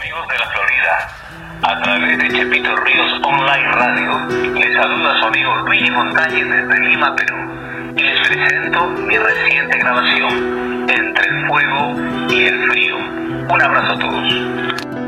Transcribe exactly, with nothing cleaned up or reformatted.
nativos de la Florida. A través de Chepito Ríos Online Radio, les saluda su amigo Luigi Montañez desde Lima, Perú. Y les presento mi reciente grabación, Entre el fuego y el frío. Un abrazo a todos.